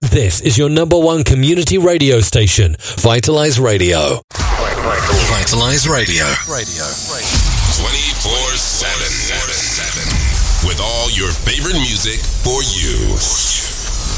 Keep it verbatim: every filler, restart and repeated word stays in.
This is your number one community radio station, Vitalize Radio. Vitalize Radio. Radio. twenty-four seven. With all your favorite music for you.